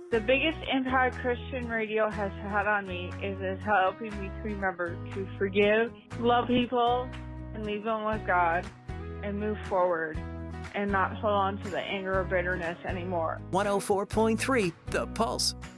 The biggest impact Christian radio has had on me is helping me to remember to forgive, love people, and leave them with God, and move forward, and not hold on to the anger or bitterness anymore. 104.3 The Pulse.